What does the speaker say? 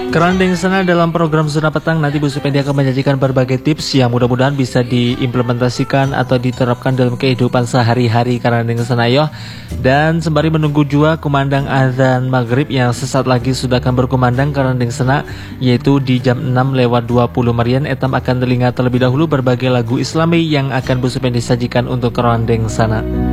Kerandeng sana dalam program Zona Petang nanti Bu Supendi akan menyajikan berbagai tips yang mudah-mudahan bisa diimplementasikan atau diterapkan dalam kehidupan sehari-hari Kerandeng sana yo. Dan sembari menunggu jua kumandang azan maghrib yang sesaat lagi sudah akan berkumandang Kerandeng sana, yaitu di jam 6:20 Marian etam akan telinga terlebih dahulu berbagai lagu Islami yang akan Bu Supendi sajikan untuk Kerandeng sana.